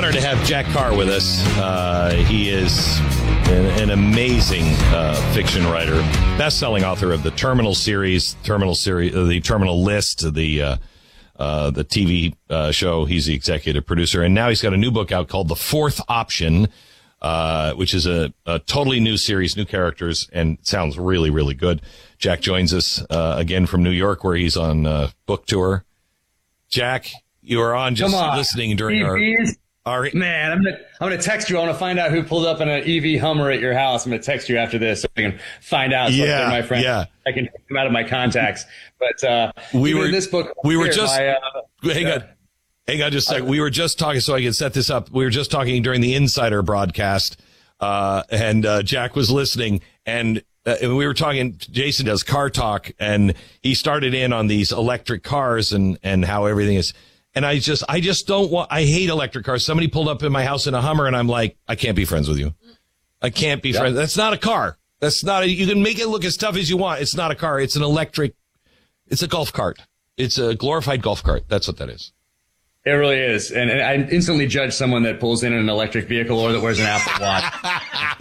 honor to have Jack Carr with us. He is an amazing fiction writer, best-selling author of the Terminal series, the Terminal List, the TV show. He's the executive producer, and now he's got a new book out called The Fourth Option, which is a totally new series, new characters, and sounds really, really good. Jack joins us again from New York, where he's on book tour. Jack, you were on just listening during our man. I'm gonna text you. I want to find out who pulled up in an EV Hummer at your house. I'm gonna text you after this so I can find out. So my friend, I can take them out of my contacts. But this book. Hang on just a second. We were just talking, so I can set this up. We were just talking during the Insider broadcast, and Jack was listening, and we were talking. Jason does car talk, and he started in on these electric cars and how everything is. And I just don't want, I hate electric cars. Somebody pulled up in my house in a Hummer and I'm like, I can't be friends with you. I can't be friends. That's not a car. You can make it look as tough as you want. It's not a car. It's it's a golf cart. It's a glorified golf cart. That's what that is. It really is. And I instantly judge someone that pulls in an electric vehicle or that wears an Apple Watch.